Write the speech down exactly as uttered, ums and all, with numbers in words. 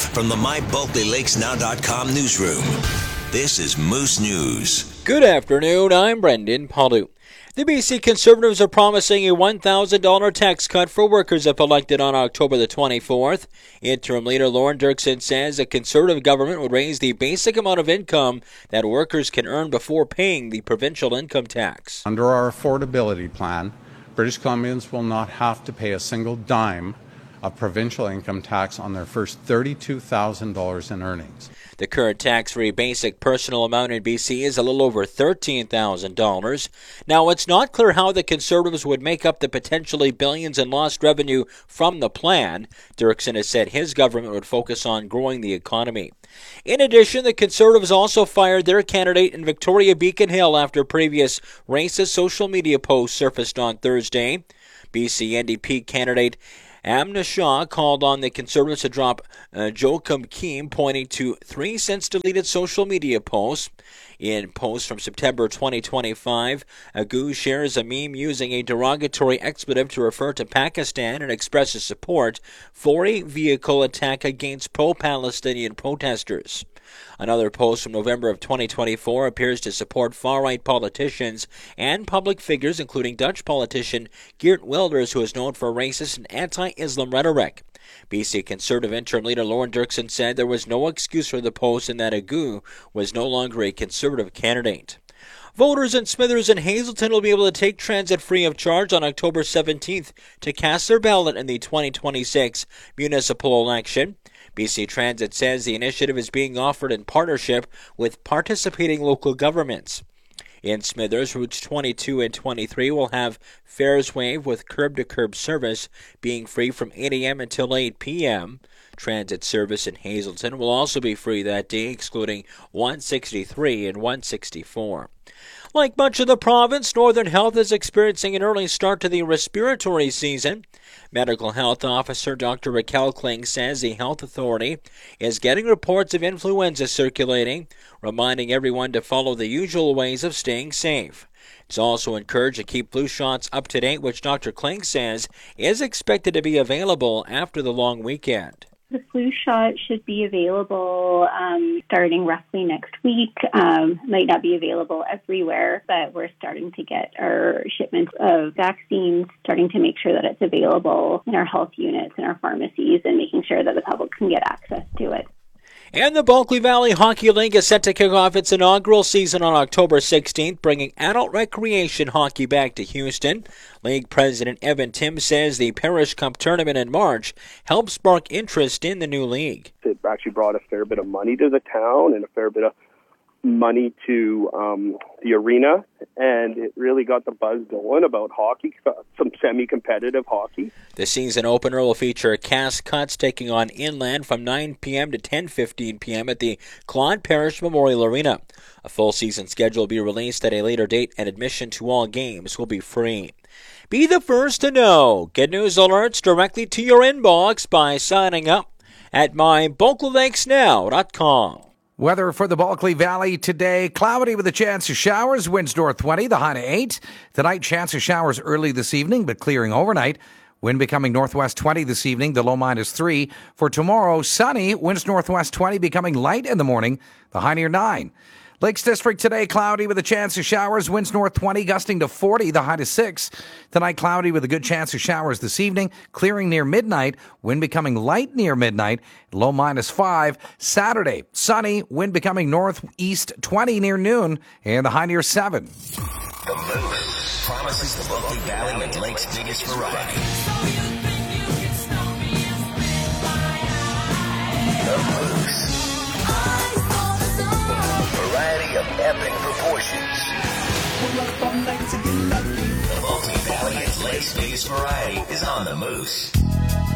from the my bulkley lakes now dot com newsroom. This is Moose News. Good afternoon, I'm Brendan Palu. The B C Conservatives are promising a one thousand dollars tax cut for workers if elected on October the twenty-fourth. Interim Leader Lorne Dirksen says a Conservative government would raise the basic amount of income that workers can earn before paying the provincial income tax. Under our affordability plan, British Columbians will not have to pay a single dime of provincial income tax on their first thirty-two thousand dollars in earnings. The current tax-free basic personal amount in B C is a little over thirteen thousand dollars. Now, it's not clear how the Conservatives would make up the potentially billions in lost revenue from the plan. Dirksen has said his government would focus on growing the economy. In addition, the Conservatives also fired their candidate in Victoria Beacon Hill after previous racist social media posts surfaced on Thursday. B C N D P candidate Amna Shah called on the Conservatives to drop uh, Joachim Keem, pointing to three since deleted social media posts. In posts from September twenty twenty-five, Agu shares a meme using a derogatory expletive to refer to Pakistan and expresses support for a vehicle attack against pro-Palestinian protesters. Another post from November of twenty twenty-four appears to support far-right politicians and public figures, including Dutch politician Geert Wilders, who is known for racist and anti-Islam rhetoric. B C Conservative Interim Leader Lorne Dirksen said there was no excuse for the post and that Agu was no longer a Conservative candidate. Voters in Smithers and Hazelton will be able to take transit free of charge on October seventeenth to cast their ballot in the twenty twenty-six municipal election. B C Transit says the initiative is being offered in partnership with participating local governments. In Smithers, routes twenty-two and twenty-three will have fares waived, with curb-to-curb service being free from eight a.m. until eight p.m. Transit service in Hazelton will also be free that day, excluding one sixty-three and one sixty-four. Like much of the province, Northern Health is experiencing an early start to the respiratory season. Medical Health Officer Doctor Raquel Kling says the health authority is getting reports of influenza circulating, reminding everyone to follow the usual ways of staying safe. It's also encouraged to keep flu shots up to date, which Doctor Kling says is expected to be available after the long weekend. The flu shot should be available um, starting roughly next week. Um, might not be available everywhere, but we're starting to get our shipments of vaccines, starting to make sure that it's available in our health units and our pharmacies, and making sure that the public can get access to it. And the Bulkley Valley Hockey League is set to kick off its inaugural season on October sixteenth, bringing adult recreation hockey back to Houston. League President Evan Tim says the Parish Cup tournament in March helped spark interest in the new league. It actually brought a fair bit of money to the town and a fair bit of money to um, the arena, and it really got the buzz going about hockey, some semi-competitive hockey. The season opener will feature Cass Cuts taking on Inland from nine p.m. to ten fifteen p.m. at the Claude Parish Memorial Arena. A full season schedule will be released at a later date, and admission to all games will be free. Be the first to know. Get news alerts directly to your inbox by signing up at my bulkley lakes now dot com. Weather for the Bulkley Valley today, cloudy with a chance of showers, winds north twenty, the high to eight. Tonight, chance of showers early this evening, but clearing overnight. Wind becoming northwest twenty this evening, the low minus three. For tomorrow, sunny, winds northwest twenty, becoming light in the morning, the high near nine. Lakes District today, cloudy with a chance of showers, winds north twenty, gusting to forty, the high to six. Tonight, cloudy with a good chance of showers this evening, clearing near midnight, wind becoming light near midnight, low minus five. Saturday, sunny, wind becoming northeast twenty near noon, and the high near seven. The Moose promises the Bulkley Valley and Lake's biggest variety. The Moose. Variety of epic proportions. The Bulkley Valley and Lake's biggest variety is on the Moose.